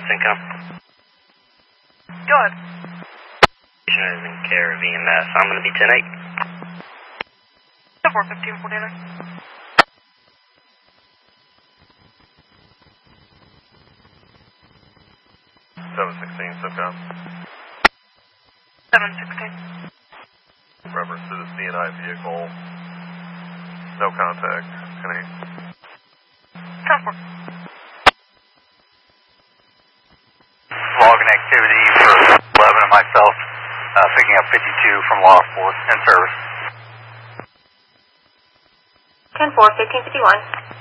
Syncom. Go ahead. Station is in care of EMS. I'm going to be 10-8. 415 49. 716 Syncom. 716. Reference to the CNI vehicle. No contact. Any? Transport. Logging activity for 11 and myself, picking up 52 from law enforcement and service. 10-4, 1551.